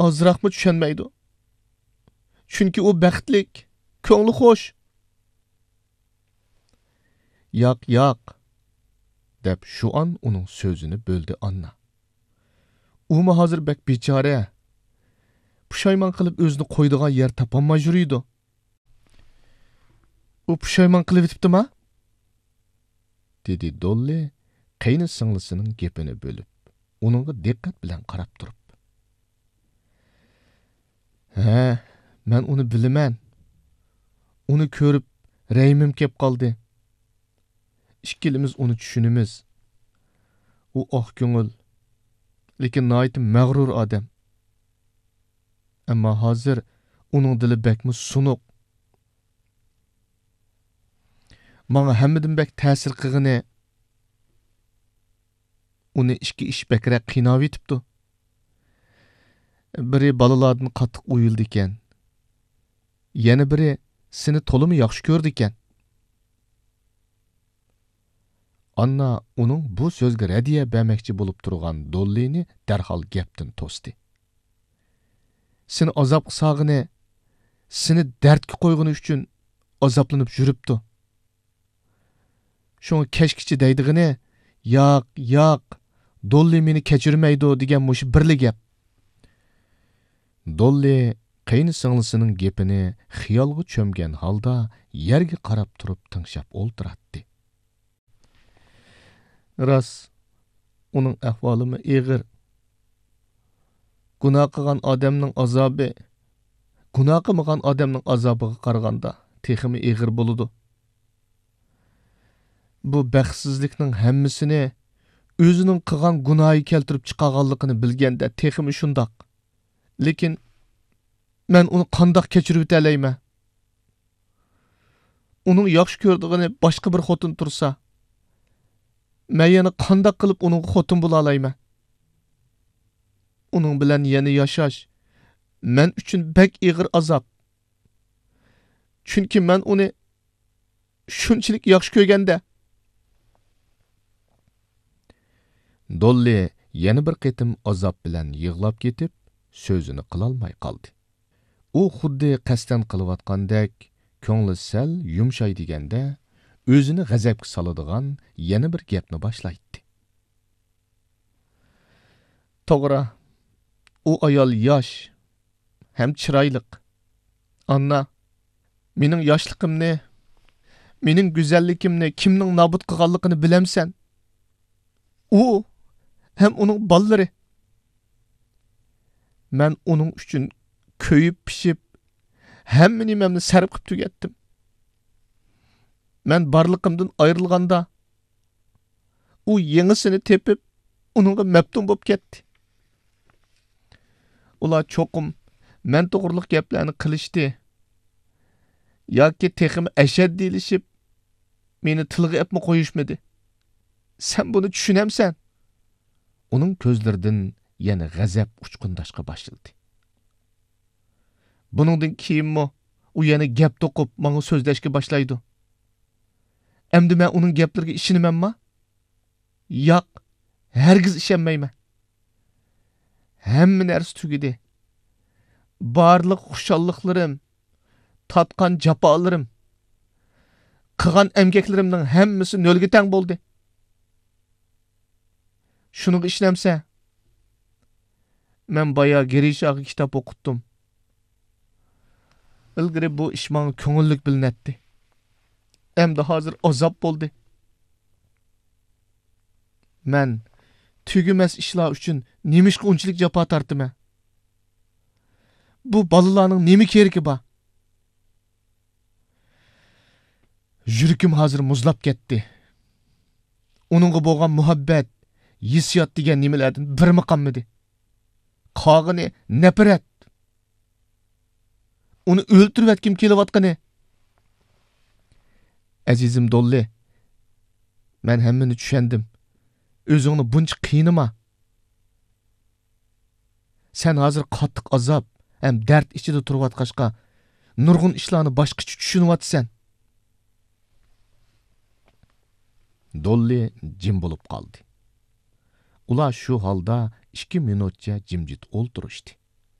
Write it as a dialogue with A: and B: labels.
A: azroqmi tushunmaydi. Chunki u baxtlik, ko'ngli xo'sh. Yo'q, deb shu an uning so'zini bo'ldi Anna. U hozir bek bechora. Pushaymon qilib o'zini qo'ydigan yer topolmay yuriydi. U pushaymon qilib yetibdimi? dedi Dolly qayni singlisining gapini bo'lib, uningga diqqat bilan qarab turib. Ha, men uni bilaman. Uni ko'rib raymim kelib qoldi. Ikkilimiz uni tushunimiz. U oq ko'ngil, lekin nihoyat mag'rur odam. Ammo hozir uning dili bakmi sunuq. Menga hammadan bak ta'sir qilgani uni ikki ish bakrak qiynab yetibdi. Biri balalardan qattiq uyildi ekan. Yana biri seni to'limi yaxshi ko'rdi ekan. Anna uning bu so'zga radiya bermoqchi bo'lib turgan Dollyni darhol gapdan to'sdi. Seni azob qilsag'ini, seni dardga qo'yg'ini uchun azoblanib yuribdi. Şoň keşkiçi deydigini, yo'q, Dolly meni kechirmaydi degan mush birli gap. Dolly qayni singlisining gapini xiyolga cho'mgan holda yerga qarab turib tinglab o'ltiratdi. Rost, uning ahvolimi og'ir. Gunoh qilgan odamning azobi, gunoh qilmagan odamning azobiga qaraganda texmi og'ir bo'ladi. Bu baxtsizlikning hammasini o'zining qilgan gunohi keltirib chiqarganligini bilganda texmi shundoq. Lekin men uni qandoq kechirib o'talayman? Uning yaxshi ko'rdigini boshqa bir xotin tursa, men yana qandoq qilib uning xotin bo'la olayman? Uning bilan yana yashash men uchun bek og'ir azob. Chunki men uni shunchalik yaxshi ko'rganda. Dolly yana bir qitim azob bilan yig'lab ketib, so'zini qilolmay qoldi. U xuddi qasdan qilayotgandek, ko'ngli sal yumshay deganda, o'zini g'azabga soladigan yana bir gapni boshlaydi. To'g'ri, u ayol yosh, ham chiroyli. Anna, mening yoshligimni, mening go'zalligimni kimning nobud qilganligini bilamsan? U hem uning balları. Men uning uchun ko'yib pishib, hamma nimamni sarf qilib tugatdim. Men barliqimdan ayrilganda, u yangisini tepib, uningga maftun bo'lib ketdi. Ular cho'qim men to'g'riliq gaplarni qilishdi. Yoki texim ashaddiyilishib, meni tilga epmi qo'yishmadi. Sen buni tushunamsan? Uning ko'zlaridan yana g'azab uchqundashqa başladı. Buningdan keyinmi u yana gap to'qib, menga so'zlashga boshlaydi. Endi men uning gaplariga ishonamanmi? Yo'q, hargiz ishonmayman. Hamma narsa tugadi. Barliq xushalliklarim, tatqan jafolarim, qilgan emgaklarimning hammasi nolga teng bo'ldi. Şunuga ishlamsa, men baya Gerishaga kitob o'qitdim. Ilgari bu ish menga ko'ngillik bilinatdi. Endi hozir azob bo'ldi. Men tugumas ishlar uchun nemishqa unchalik jafo tortaman? Bu bolalarning nima keragi bor? Yuragim hozir muzlab ketdi. Uningga bo'lgan muhabbat, hissiyot degan nimalardan birmi qolmadi. Qog'ini nafrat. Uni o'ltirib kelayotgani. Azizim Dolly, men hammani tushundim. O'zingni buncha qiynama. Sen hozir qattiq azob ham dard ichida turayotg'ashqa nurg'un ishlarni boshqacha tushunyapsan. Dolly jim bo'lib qoldi. Ular shu holda 2 minutcha jimjit o'ltirishdi.